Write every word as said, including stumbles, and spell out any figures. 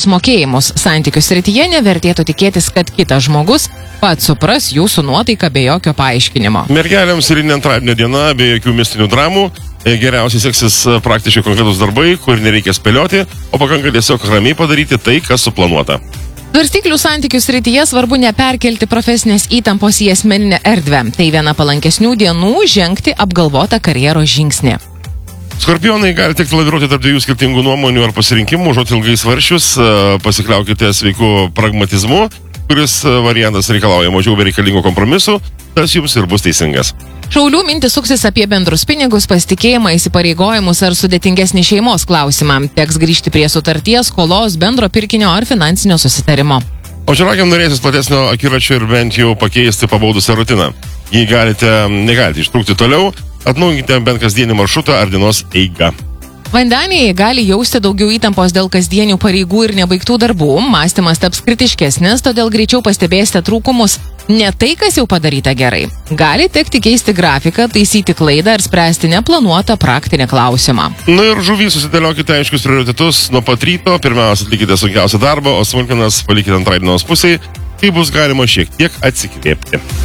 mokėjimus. Santykių srityje nevertėtų tikėtis, kad kitas žmogus pats supras jūsų nuotaiką be jokio paaiškinimo. Mergelėms ir antradienio diena be jokių mistinių dramų. Geriausiai seksis praktiškai konkretus darbai, kur nereikia spėlioti, o pakanka tiesiog ramiai padaryti tai, kas suplanuota. Svarstyklių santykių srityje svarbu neperkelti profesinės įtampos į asmeninę erdvę. Tai viena palankesnių dienų žengti apgalvotą karjeros žingsnį. Skorpionai gali tekti laviruoti tarp dviejų skirtingų nuomonių ar pasirinkimų, užuot ilgai svarsčius, pasikliaukite sveiku pragmatizmu, kuris variantas reikalauja mažiau bereikalingų kompromisų, tas jums ir bus teisingas. Šaulių mintis suksis apie bendrus pinigus, pasitikėjimą, įsipareigojimus ar sudėtingesnį šeimos klausimą. Teks grįžti prie sutarties, skolos, bendro pirkinio ar finansinio susitarimo. O žiūrėkiam norėsis platesnio akiračio ir bent jau pakeisti pabaudusią rutiną. Jei galite, negalite ištrūkti toliau, atnaujinkite bent kasdienį maršrutą ar dienos eigą. Vandeniai gali jausti daugiau įtampos dėl kasdienių pareigų ir nebaigtų darbų, mąstymas taps kritiškesnis, todėl greičiau pastebėsite trūkumus, ne tai, kas jau padaryta gerai. Gali tekti keisti grafiką, taisyti klaidą ir spręsti neplanuotą praktinį klausimą. Na ir žuvį susidėliokite aiškius prioritetus nuo pat ryto, pirmiausia atlikite sunkiausią darbą, o smulkmenas palikite antradienios pusėje, kai bus galima šiek tiek atsikvėpti.